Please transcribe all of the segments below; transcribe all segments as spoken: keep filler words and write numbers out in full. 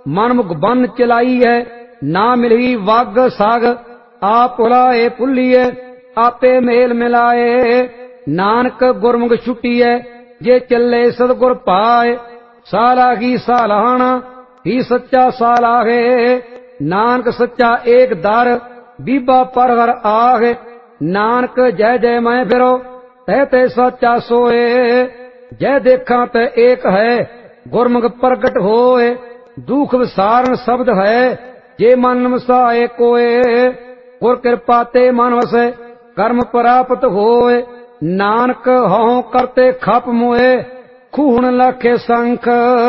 मन मुख बन चलाई है। ना मिली वाग साग आप भुलाए भुलिए आपे मेल मिलाए। नानक गुरमुख छुट्टीए जे चले सतगुर पाए। सालाही सालाहना ही सच्चा सालाहे। नानक सच्चा एक दर बीबा पर हर आगे। नानक जय जय मैं फिरो तह ते सच्चा सोए। जय देखा ते एक है गुरमुख प्रगट होए। दुख विसारण शब्द है जे मन वसाए कोए। गुर कृपा ते मन वसे कर्म प्राप्त होए। नानक हਉ करते खप मोए खून लाखे संख।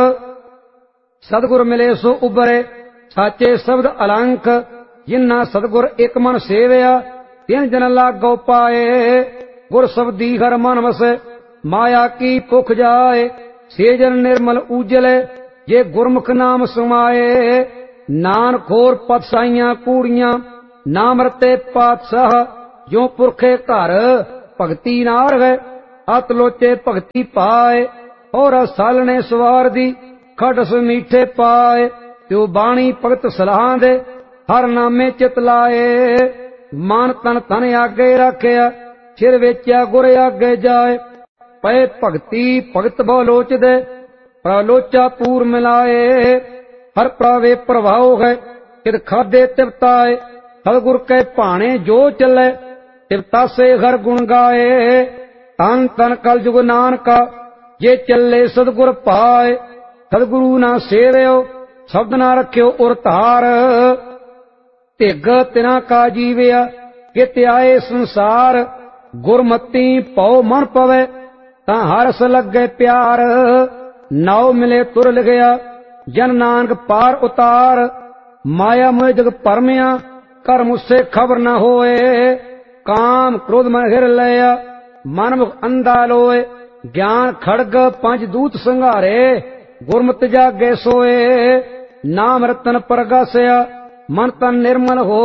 सतगुर मिले सो उबरे साचे शब्द अलंक। जिन्ना सतगुर एक मन सेवया तिन जन लागो पाए। गुर शब्दी हर मन वसे माया की भुख जाए। से जन निर्मल उजले जे गुरमुख नाम समाए। नानक होर पतसाइयां कूड़ियां नाम रते पातशाह। जो पुरखे घर भगती नार है अत लोचे भगती पाए। और सालने सवार दी खडस मीठे पाए। त्यो बाणी भगत सलाह दे हर नामे चित लाए। मन तन तन आगे रखिया सिर वेचा गुर आगे जाए। पै भगती भगत बहु लोच दे प्रलोचा पूर मिलाए। हर प्रावे प्रभाव है चित खादे तिवताए। सतगुर के भाणे जो चले तिवता से हर गुण गाए। तन तन कल जुग नानका जे चले सतगुर पाए। सतगुरु ना सेवयो शब्द ना रखियो उर धार। धिग तिना का जीविया कित आए संसार। गुरमती पौ मन पवे ता हरस लगे प्यार। नाव मिले तुर लिखया जन नानक पार उतार। माया मोह जग परमिया कर मुझसे खबर न होए। काम क्रोध मन हिर लिया मन मुख अंधा लोए। ज्ञान खड़ग पंच दूत संघारे गुरमत जागे सोए। नाम रतन प्रगसया मन तन निर्मल हो।